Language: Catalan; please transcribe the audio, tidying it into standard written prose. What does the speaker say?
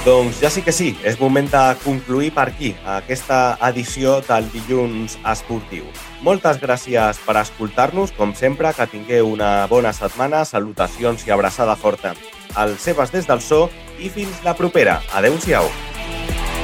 Doncs ja sí que sí, és moment de concluir per aquí aquesta edició del Dilluns Esportiu. Moltes gràcies per escoltar-nos, com sempre, que tingueu una bona setmana, salutacions i abraçada forta als Sebas des del So i fins la propera. Adéu-siau.